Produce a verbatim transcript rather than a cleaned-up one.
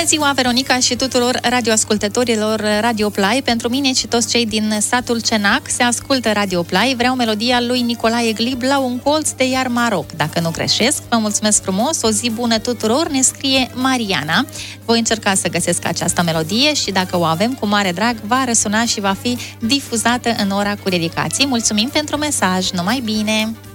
Bună ziua, Veronica, și tuturor radioascultătorilor Radio Play. Pentru mine și toți cei din satul Cenac se ascultă Radio Play. Vreau melodia lui Nicolae Glib, La un colț de iar Maroc. Dacă nu greșesc, vă mulțumesc frumos, o zi bună tuturor, ne scrie Mariana. Voi încerca să găsesc această melodie și dacă o avem, cu mare drag, va răsuna și va fi difuzată în ora cu dedicații. Mulțumim pentru mesaj, numai bine!